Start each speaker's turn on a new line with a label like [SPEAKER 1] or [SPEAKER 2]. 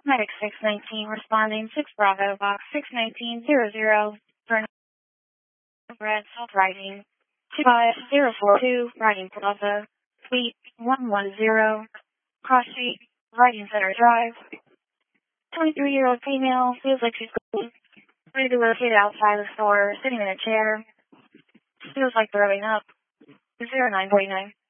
[SPEAKER 1] Medic 619 responding 6 Bravo Box 61900 for Red Salt Riding 25042 Riding Plaza Suite 110 Cross Street Riding Center Drive. 23-year-old female feels like she's ready to locate outside the store, sitting in a chair. Feels like throwing up. 0949.